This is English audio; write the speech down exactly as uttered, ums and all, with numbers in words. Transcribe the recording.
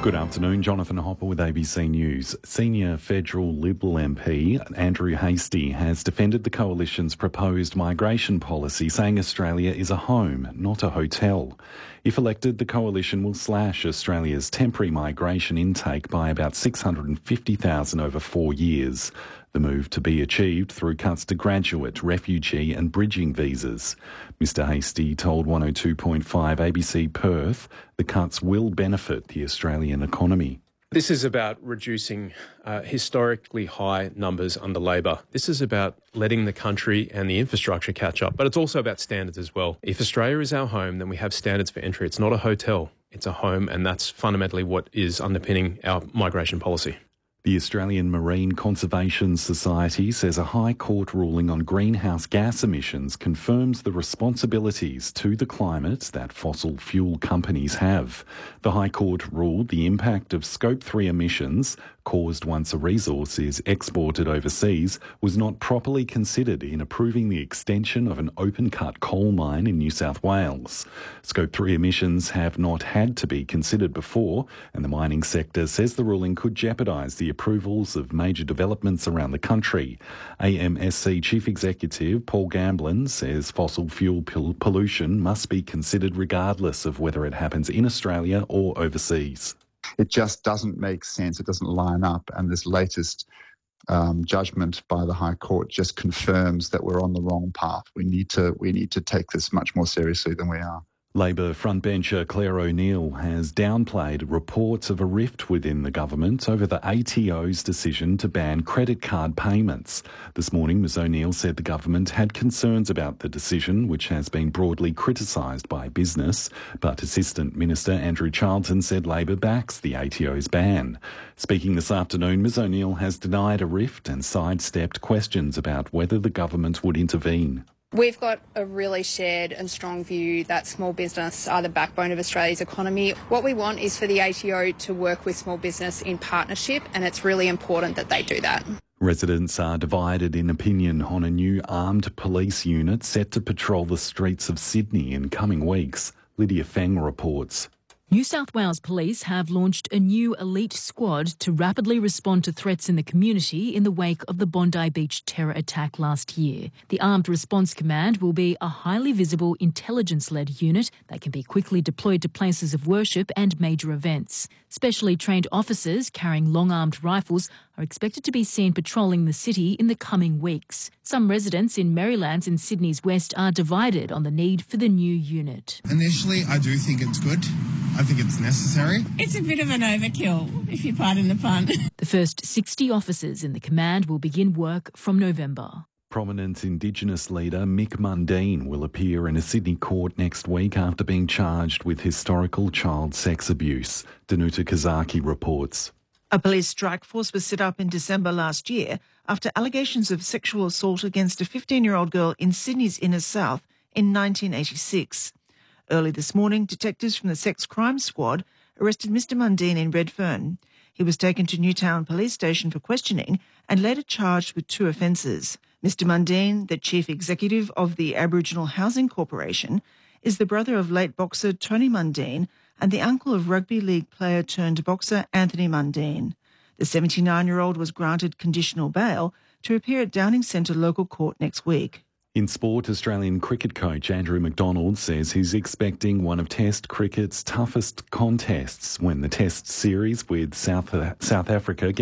Good afternoon, Jonathan Hopper with A B C News. Senior federal Liberal M P Andrew Hastie has defended the Coalition's proposed migration policy, saying Australia is a home, not a hotel. If elected, the Coalition will slash Australia's temporary migration intake by about six hundred fifty thousand over four years. The move to be achieved through cuts to graduate, refugee and bridging visas. Mister Hastie told one oh two point five A B C Perth the cuts will benefit the Australian economy. This is about reducing uh, historically high numbers under Labor. This is about letting the country and the infrastructure catch up, but it's also about standards as well. If Australia is our home, then we have standards for entry. It's not a hotel, it's a home, and that's fundamentally what is underpinning our migration policy. The Australian Marine Conservation Society says a High Court ruling on greenhouse gas emissions confirms the responsibilities to the climate that fossil fuel companies have. The High Court ruled the impact of Scope three emissions caused once a resource is exported overseas was not properly considered in approving the extension of an open-cut coal mine in New South Wales. Scope three emissions have not had to be considered before, and the mining sector says the ruling could jeopardise the approvals of major developments around the country. A M S C Chief Executive Paul Gamblin says fossil fuel pollution must be considered regardless of whether it happens in Australia or overseas. It just doesn't make sense. It doesn't line up. And this latest um, judgment by the High Court just confirms that we're on the wrong path. We need to we need to take this much more seriously than we are. Labor frontbencher Claire O'Neill has downplayed reports of a rift within the government over the A T O's decision to ban credit card payments. This morning, Ms O'Neill said the government had concerns about the decision, which has been broadly criticised by business. But Assistant Minister Andrew Charlton said Labor backs the A T O's ban. Speaking this afternoon, Ms O'Neill has denied a rift and sidestepped questions about whether the government would intervene. We've got a really shared and strong view that small business are the backbone of Australia's economy. What we want is for the A T O to work with small business in partnership, and it's really important that they do that. Residents are divided in opinion on a new armed police unit set to patrol the streets of Sydney in coming weeks. Lydia Feng reports. New South Wales Police have launched a new elite squad to rapidly respond to threats in the community in the wake of the Bondi Beach terror attack last year. The Armed Response Command will be a highly visible intelligence-led unit that can be quickly deployed to places of worship and major events. Specially trained officers carrying long-armed rifles are expected to be seen patrolling the city in the coming weeks. Some residents in Merrylands and Sydney's West are divided on the need for the new unit. Initially, I do think it's good. I think it's necessary. It's a bit of an overkill, if you pardon the pun. The first sixty officers in the command will begin work from November. Prominent Indigenous leader Mick Mundine will appear in a Sydney court next week after being charged with historical child sex abuse. Danuta Kazaki reports. A police strike force was set up in December last year after allegations of sexual assault against a fifteen-year-old girl in Sydney's inner south in nineteen eighty-six. Early this morning, detectives from the Sex Crime Squad arrested Mister Mundine in Redfern. He was taken to Newtown Police Station for questioning and later charged with two offences. Mister Mundine, the chief executive of the Aboriginal Housing Corporation, is the brother of late boxer Tony Mundine and the uncle of rugby league player turned boxer Anthony Mundine. The seventy-nine-year-old was granted conditional bail to appear at Downing Centre Local Court next week. In sport, Australian cricket coach Andrew McDonald says he's expecting one of Test cricket's toughest contests when the Test series with South, South Africa